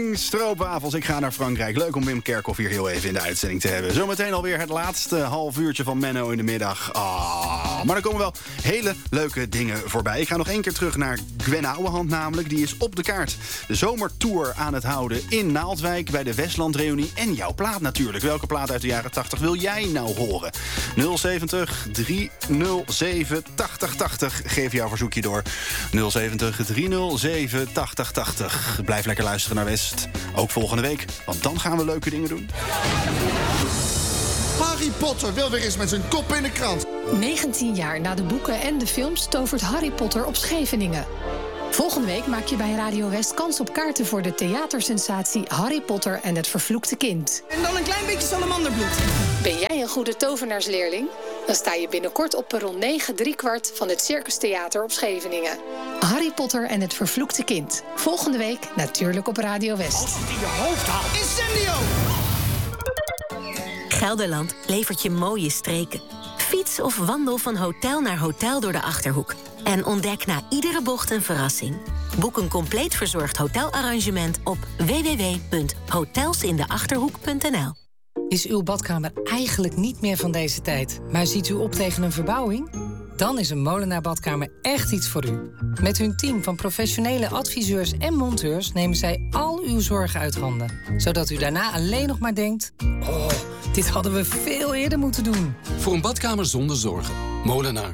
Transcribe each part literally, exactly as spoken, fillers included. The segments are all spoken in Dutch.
King, stroopwafels. Ik ga naar Frankrijk. Leuk om Wim Kerkhoff hier heel even in de uitzending te hebben. Zometeen alweer het laatste half uurtje van Menno in de middag. Ah, maar er komen wel hele leuke dingen voorbij. Ik ga nog één keer terug naar Gwen Ouwehand namelijk. Die is op de kaart de zomertour aan het houden in Naaldwijk bij de Westlandreunie. En jouw plaat natuurlijk. Welke plaat uit de jaren tachtig wil jij nou horen? nul zeventig driehonderdzeven tachtig tachtig. Geef jouw verzoekje door. nul zeventig driehonderdzeven tachtig tachtig. Blijf lekker luisteren naar West. Ook volgende week, want dan gaan we leuke dingen doen. Harry Potter wil weer eens met zijn kop in de krant. negentien jaar na de boeken en de films tovert Harry Potter op Scheveningen. Volgende week maak je bij Radio West kans op kaarten voor de theatersensatie Harry Potter en het vervloekte kind. En dan een klein beetje salamanderbloed. Ben jij een goede tovenaarsleerling? Dan sta je binnenkort op perron negen driekwart van het Circus Theater op Scheveningen. Harry Potter en het vervloekte kind. Volgende week natuurlijk op Radio West. Als het in je hoofd haalt. Incendio! Gelderland levert je mooie streken. Fiets of wandel van hotel naar hotel door de Achterhoek. En ontdek na iedere bocht een verrassing. Boek een compleet verzorgd hotelarrangement op w w w punt hotels in de achterhoek punt n l. Is uw badkamer eigenlijk niet meer van deze tijd, maar ziet u op tegen een verbouwing? Dan is een Molenaar Badkamer echt iets voor u. Met hun team van professionele adviseurs en monteurs nemen zij al uw zorgen uit handen. Zodat u daarna alleen nog maar denkt: oh, dit hadden we veel eerder moeten doen. Voor een badkamer zonder zorgen. Molenaar.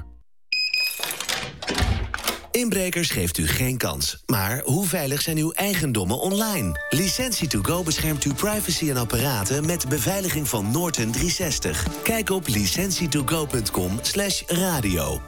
Inbrekers geeft u geen kans. Maar hoe veilig zijn uw eigendommen online? Licentie to go beschermt uw privacy en apparaten met beveiliging van Norton driehonderdzestig. Kijk op licentie to go punt com slash radio.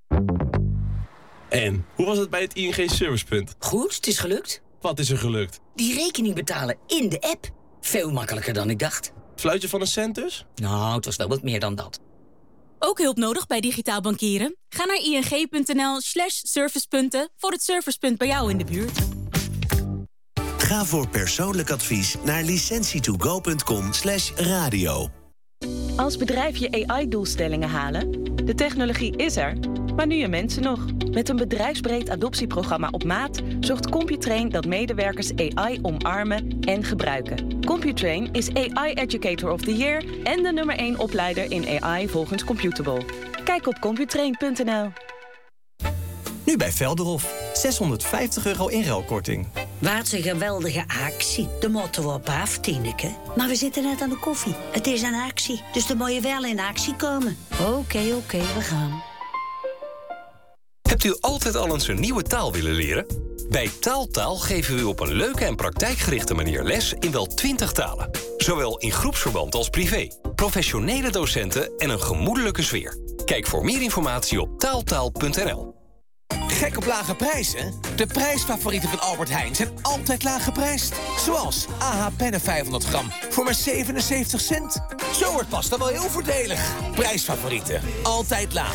En, hoe was het bij het I N G Servicepunt? Goed, het is gelukt. Wat is er gelukt? Die rekening betalen in de app. Veel makkelijker dan ik dacht. Fluitje van een cent dus? Nou, het was wel wat meer dan dat. Ook hulp nodig bij digitaal bankieren? Ga naar ing.nl slash servicepunten voor het servicepunt bij jou in de buurt. Ga voor persoonlijk advies naar licentie to go punt com slash radio. Als bedrijf je A I-doelstellingen halen? De technologie is er, maar nu je mensen nog. Met een bedrijfsbreed adoptieprogramma op maat zorgt Computrain dat medewerkers A I omarmen en gebruiken. Computrain is A I Educator of the Year en de nummer één opleider in A I volgens Computable. Kijk op computrain punt n l. Nu bij Velderhof. zeshonderdvijftig euro inruilkorting. Wat een geweldige actie. De motto op af, Tineke. Maar we zitten net aan de koffie. Het is een actie, dus dan moet je wel in actie komen. Oké, okay, oké, okay, we gaan. Hebt u altijd al eens een nieuwe taal willen leren? Bij Taaltaal geven we u op een leuke en praktijkgerichte manier les in wel twintig talen. Zowel in groepsverband als privé. Professionele docenten en een gemoedelijke sfeer. Kijk voor meer informatie op taaltaal punt n l. Gek op lage prijzen? De prijsfavorieten van Albert Heijn zijn altijd laag geprijsd. Zoals A H pennen vijfhonderd gram voor maar zevenenzeventig cent. Zo wordt pasta wel heel voordelig. Prijsfavorieten, altijd laag.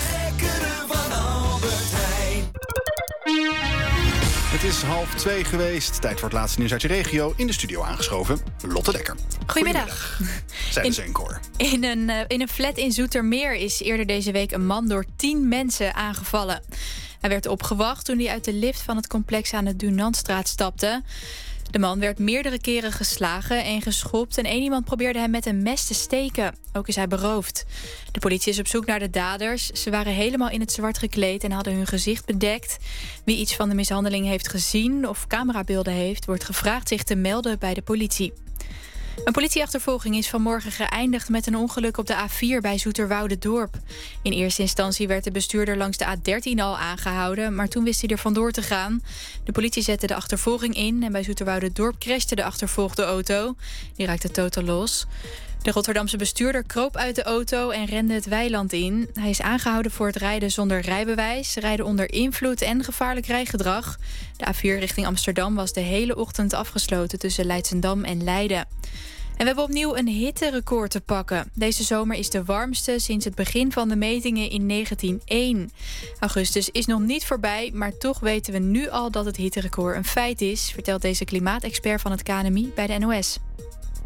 Het is half twee geweest. Tijd voor het laatste nieuws uit je regio. In de studio aangeschoven, Lotte Dekker. Goedemiddag. Zijn ze in koor. In een, uh, in een flat in Zoetermeer is eerder deze week een man door tien mensen aangevallen. Hij werd opgewacht toen hij uit de lift van het complex aan de Dunantstraat stapte. De man werd meerdere keren geslagen en geschopt en één iemand probeerde hem met een mes te steken. Ook is hij beroofd. De politie is op zoek naar de daders. Ze waren helemaal in het zwart gekleed en hadden hun gezicht bedekt. Wie iets van de mishandeling heeft gezien of camerabeelden heeft, wordt gevraagd zich te melden bij de politie. Een politieachtervolging is vanmorgen geëindigd met een ongeluk op de A vier bij Zoeterwoude-dorp. In eerste instantie werd de bestuurder langs de A dertien al aangehouden, maar toen wist hij er vandoor te gaan. De politie zette de achtervolging in en bij Zoeterwoude-dorp crashte de achtervolgde auto. Die raakte totaal los. De Rotterdamse bestuurder kroop uit de auto en rende het weiland in. Hij is aangehouden voor het rijden zonder rijbewijs, rijden onder invloed en gevaarlijk rijgedrag. De A vier richting Amsterdam was de hele ochtend afgesloten tussen Leidschendam en Leiden. En we hebben opnieuw een hitterecord te pakken. Deze zomer is de warmste sinds het begin van de metingen in negentien één. Augustus is nog niet voorbij, maar toch weten we nu al dat het hitterecord een feit is, vertelt deze klimaatexpert van het K N M I bij de N O S.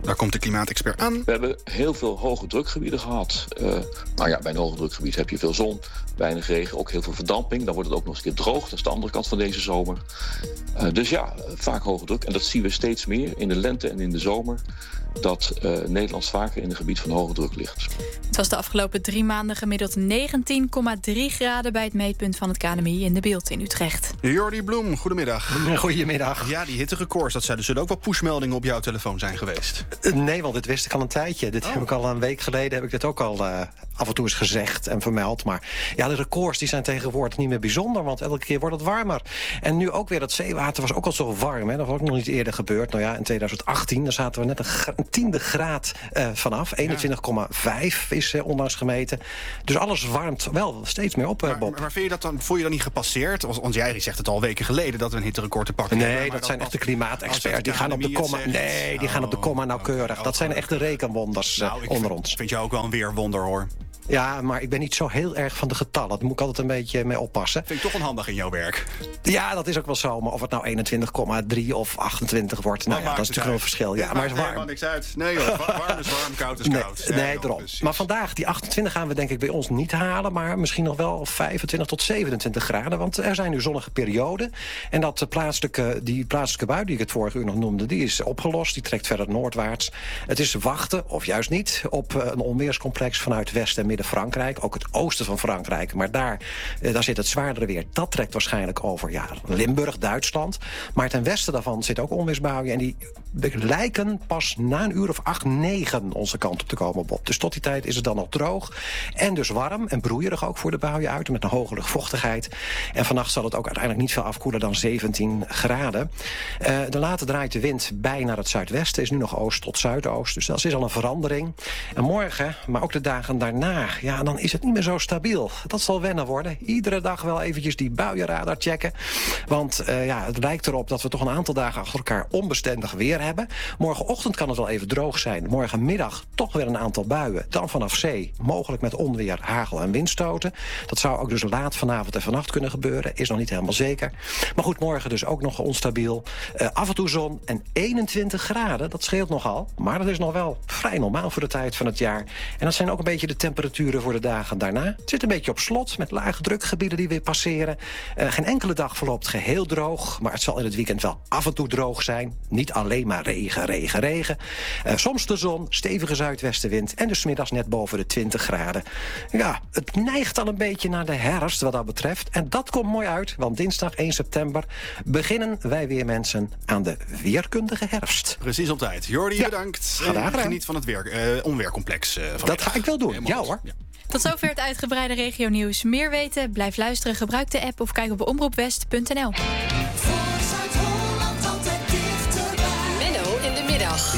Daar komt de klimaatexpert aan. We hebben heel veel hoge drukgebieden gehad. Uh, nou ja, bij een hoge drukgebied heb je veel zon, weinig regen, ook heel veel verdamping. Dan wordt het ook nog eens een keer droog. Dat is de andere kant van deze zomer. Uh, dus ja, vaak hoge druk. En dat zien we steeds meer in de lente en in de zomer. Dat uh, Nederland vaker in een gebied van hoge druk ligt. Het was de afgelopen drie maanden gemiddeld negentien komma drie graden... bij het meetpunt van het K N M I in de Beeld in Utrecht. Jordi Bloem, goedemiddag. Goedemiddag. Ja, die hitterecords, dat zullen ook wel pushmeldingen op jouw telefoon zijn geweest. Uh, nee, want dit wist ik al een tijdje. Dit oh. heb ik al een week geleden, heb ik dit ook al uh, af en toe eens gezegd en vermeld. Maar ja, de records die zijn tegenwoordig niet meer bijzonder... want elke keer wordt het warmer. En nu ook weer, dat zeewater was ook al zo warm. Hè? Dat was ook nog niet eerder gebeurd. Nou ja, in twintig achttien, daar zaten we net een, gra- een tiende graad uh, vanaf. eenentwintig komma vijf is uh, onlangs gemeten. Dus alles warmt wel steeds meer op, uh, Bob. Maar, maar vind je dat dan, voel je dat niet gepasseerd? Want jij zegt het al weken geleden dat we een hitterecord te pakken nee, hebben. Nee, dat zijn echt de klimaatexperts. Die gaan op de komma. Nee, die gaan op de komma nauwkeurig. Dat zijn echte rekenwonders uh, nou, onder vind, ons. Vind jou ook wel een weerwonder, hoor. Ja, maar ik ben niet zo heel erg van de getallen. Daar moet ik altijd een beetje mee oppassen. Vind ik toch onhandig in jouw werk. Ja, dat is ook wel zo. Maar of het nou eenentwintig komma drie of achtentwintig wordt... nou ja, dat is natuurlijk wel een verschil. Ja, ja, maar het is warm. Nee, maar niks uit. Nee hoor, warm is warm, koud is koud. Nee, nee, nee daarom. Maar vandaag, die achtentwintig gaan we denk ik bij ons niet halen... maar misschien nog wel vijfentwintig tot zevenentwintig graden. Want er zijn nu zonnige perioden. En dat plaatselijke, die plaatselijke bui die ik het vorige uur nog noemde... die is opgelost, die trekt verder noordwaarts. Het is wachten, of juist niet, op een onweerscomplex... vanuit West- en Midden-Frankrijk... ook het oosten van Frankrijk. Maar daar, eh, daar zit het zwaardere weer. Dat trekt waarschijnlijk over ja, Limburg, Duitsland. Maar ten westen daarvan zit ook onweersbuien. En die lijken pas na een uur of acht, negen onze kant op te komen, Bob. Dus tot die tijd is het dan nog droog. En dus warm en broeierig ook voor de buien uit. Met een hoge luchtvochtigheid. En vannacht zal het ook uiteindelijk niet veel afkoelen dan zeventien graden. Uh, de later draait de wind bij naar het zuidwesten. Is nu nog oost tot zuidoost. Dus dat is al een verandering. En morgen, maar ook de dagen daarna... ja, dan is het niet meer zo stabiel. Dat zal wennen worden. Iedere dag wel eventjes die buienradar checken. Want uh, ja, het lijkt erop dat we toch een aantal dagen achter elkaar onbestendig weer hebben. Morgenochtend kan het wel even droog zijn. Morgenmiddag toch weer een aantal buien. Dan vanaf zee, mogelijk met onweer, hagel en windstoten. Dat zou ook dus laat vanavond en vannacht kunnen gebeuren. Is nog niet helemaal zeker. Maar goed, morgen dus ook nog onstabiel. Uh, af en toe zon en eenentwintig graden. Dat scheelt nogal. Maar dat is nog wel vrij normaal voor de tijd van het jaar. En dat zijn ook een beetje de temperaturen voor de dagen daarna. Het zit een beetje op slot met lage drukgebieden die weer passeren. Uh, geen enkele dag verloopt geheel droog. Maar het zal in het weekend wel af en toe droog zijn. Niet alleen maar regen, regen, regen. Uh, soms de zon, stevige zuidwestenwind. En dus 's middags net boven de twintig graden. Ja, het neigt al een beetje naar de herfst wat dat betreft. En dat komt mooi uit, want dinsdag één september... beginnen wij weer mensen aan de weerkundige herfst. Precies op tijd. Jordi, ja. bedankt. En geniet van het weer, uh, onweercomplex. Uh, van dat ga ik wel doen. Ja hoor. Ja. Tot zover het uitgebreide regionieuws. Meer weten? Blijf luisteren, gebruik de app of kijk op omroep west punt n l.